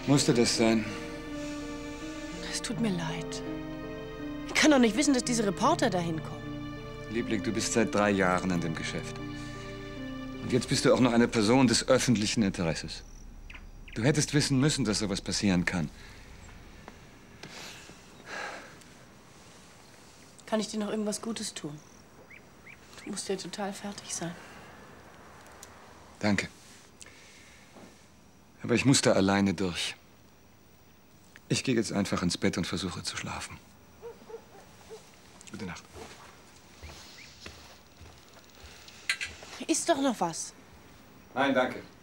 Musste das sein? Es tut mir leid. Ich kann doch nicht wissen, dass diese Reporter dahin kommen. Liebling, du bist seit 3 Jahren in dem Geschäft. Und jetzt bist du auch noch eine Person des öffentlichen Interesses. Du hättest wissen müssen, dass sowas passieren kann. Kann ich dir noch irgendwas Gutes tun? Du musst ja total fertig sein. Danke. Aber ich muss da alleine durch. Ich gehe jetzt einfach ins Bett und versuche zu schlafen. Gute Nacht. Iss doch noch was. Nein, danke.